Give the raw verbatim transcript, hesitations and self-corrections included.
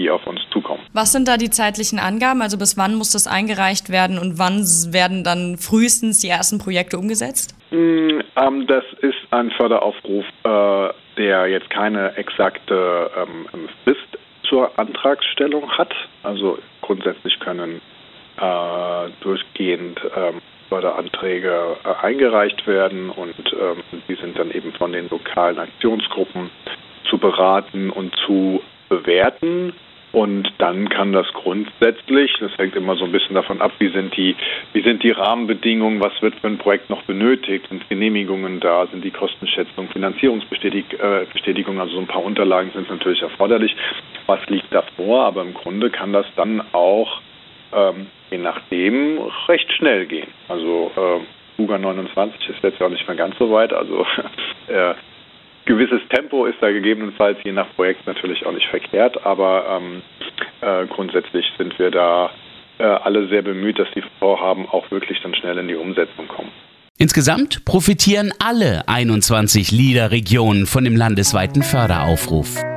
die auf uns zukommen. Was sind da die zeitlichen Angaben? Also bis wann muss das eingereicht werden und wann werden dann frühestens die ersten Projekte umgesetzt? Mm, ähm, das ist ein Förderaufruf, äh, der jetzt keine exakte ähm, Frist zur Antragstellung hat. Also grundsätzlich können äh, durchgehend ähm, Förderanträge äh, eingereicht werden und ähm, die sind dann eben von den lokalen Aktionsgruppen zu beraten und zu bewerten. Und dann kann das grundsätzlich, das hängt immer so ein bisschen davon ab, wie sind die, wie sind die Rahmenbedingungen, was wird für ein Projekt noch benötigt, sind Genehmigungen da, sind die Kostenschätzungen, Finanzierungsbestätigungen, also so ein paar Unterlagen sind natürlich erforderlich. Was liegt davor? Aber im Grunde kann das dann auch, ähm, je nachdem, recht schnell gehen. Also äh, UGA neunundzwanzig ist jetzt ja auch nicht mehr ganz so weit, also äh, gewisses Tempo ist da gegebenenfalls je nach Projekt natürlich auch nicht verkehrt, aber ähm, äh, grundsätzlich sind wir da äh, alle sehr bemüht, dass die Vorhaben auch wirklich dann schnell in die Umsetzung kommen. Insgesamt profitieren alle einundzwanzig L I D A-Regionen von dem landesweiten Förderaufruf.